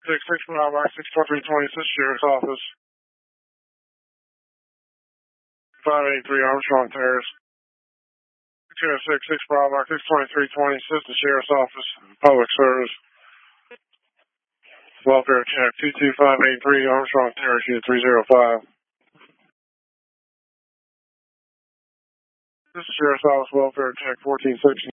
6 Bravo, 64320, this is Sheriff's Office. 583 Armstrong Terrace. 6 Bravo, 62320, this is the Sheriff's Office. Public Service. Welfare check 22583 Armstrong Terrace, unit 305. This is Sheriff's Office, Welfare check 1416.